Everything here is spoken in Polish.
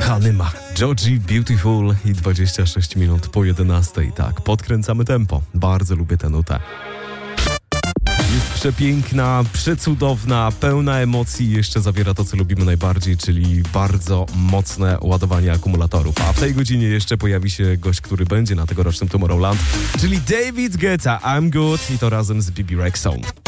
Hanyma, Joji Beautiful i 26 minut po 11. Tak, podkręcamy tempo. Bardzo lubię tę nutę. Jest przepiękna, przecudowna, pełna emocji i jeszcze zawiera to, co lubimy najbardziej, czyli bardzo mocne ładowanie akumulatorów. A w tej godzinie jeszcze pojawi się gość, który będzie na tegorocznym Tomorrowland, czyli David Guetta, I'm Good i to razem z Bebe Rexha.